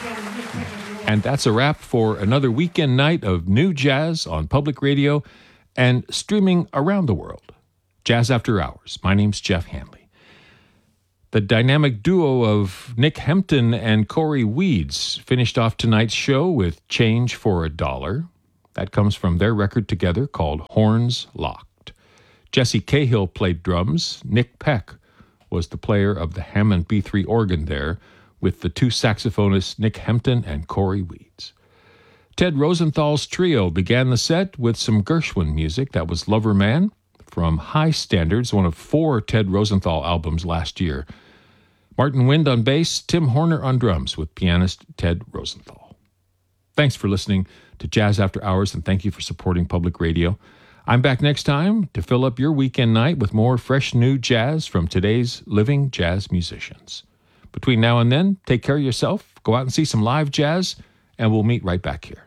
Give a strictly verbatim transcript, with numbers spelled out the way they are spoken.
And that's a wrap for another weekend night of new jazz on public radio and streaming around the world. Jazz After Hours. My name's Jeff Hanley. The dynamic duo of Nick Hempton and Corey Weeds finished off tonight's show with Change for a Dollar. That comes from their record together called Horns Locked. Jesse Cahill played drums. Nick Peck was the player of the Hammond B three organ there, with the two saxophonists Nick Hempton and Corey Weeds. Ted Rosenthal's trio began the set with some Gershwin music. That was Lover Man from High Standards, one of four Ted Rosenthal albums last year. Martin Wind on bass, Tim Horner on drums with pianist Ted Rosenthal. Thanks for listening to Jazz After Hours, and thank you for supporting public radio. I'm back next time to fill up your weekend night with more fresh new jazz from today's living jazz musicians. Between now and then, take care of yourself, go out and see some live jazz, and we'll meet right back here.